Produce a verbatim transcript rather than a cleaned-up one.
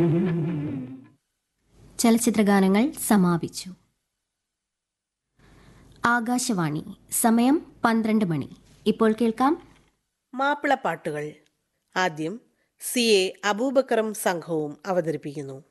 ചലച്ചിത്രഗാനങ്ങൾ സമാപിച്ചു. ആകാശവാണി, സമയം പന്ത്രണ്ട് മണി. ഇപ്പോൾ കേൾക്കാം മാപ്പിളപ്പാട്ടുകൾ. ആദ്യം സി എ അബൂബക്കറും സംഘവും അവതരിപ്പിക്കുന്നു.